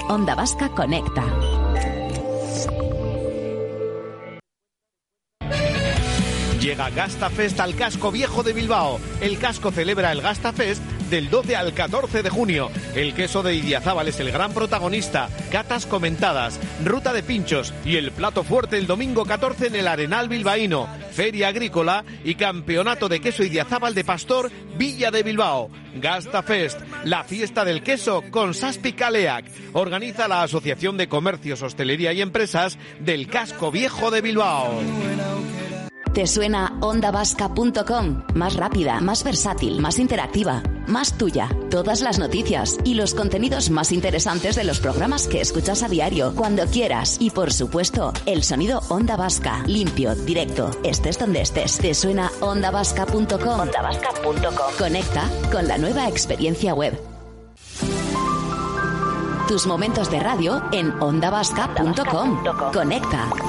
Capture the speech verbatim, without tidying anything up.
Onda Vasca Conecta. Llega Gastafest al Casco Viejo de Bilbao. El casco celebra el Gastafest del doce al catorce de junio. El queso de Idiazábal es el gran protagonista. Catas comentadas, ruta de pinchos y el plato fuerte el domingo catorce en el Arenal bilbaíno. Feria agrícola y campeonato de queso Idiazábal de Pastor Villa de Bilbao. Gastafest, la fiesta del queso con Saspi Kaleak. Organiza la Asociación de Comercios, Hostelería y Empresas del Casco Viejo de Bilbao. ¿Te suena onda vasca punto com? Más rápida, más versátil, más interactiva, más tuya. Todas las noticias y los contenidos más interesantes de los programas que escuchas a diario, cuando quieras. Y por supuesto, el sonido Onda Vasca, limpio, directo, estés donde estés. ¿Te suena onda vasca punto com? onda vasca punto com. Conecta con la nueva experiencia web. Tus momentos de radio en onda vasca punto com. Conecta.